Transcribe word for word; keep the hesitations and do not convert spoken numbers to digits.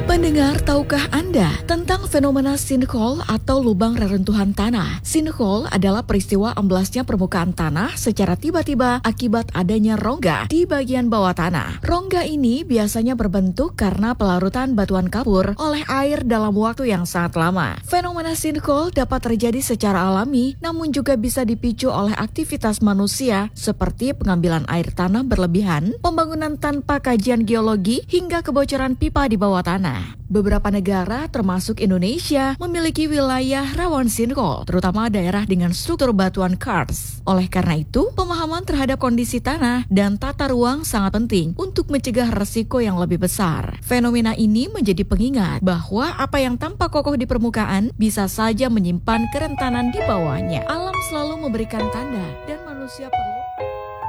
Pendengar, tahukah Anda tentang fenomena sinkhole atau lubang reruntuhan tanah? Sinkhole adalah peristiwa amblasnya permukaan tanah secara tiba-tiba akibat adanya rongga di bagian bawah tanah. Rongga ini biasanya berbentuk karena pelarutan batuan kapur oleh air dalam waktu yang sangat lama. Fenomena sinkhole dapat terjadi secara alami, namun juga bisa dipicu oleh aktivitas manusia seperti pengambilan air tanah berlebihan, pembangunan tanpa kajian geologi, hingga kebocoran pipa di bawah tanah. Beberapa negara termasuk Indonesia memiliki wilayah rawan sinkhole, terutama daerah dengan struktur batuan karst. Oleh karena itu, pemahaman terhadap kondisi tanah dan tata ruang sangat penting untuk mencegah resiko yang lebih besar. Fenomena ini menjadi pengingat bahwa apa yang tampak kokoh di permukaan bisa saja menyimpan kerentanan di bawahnya. Alam selalu memberikan tanda dan manusia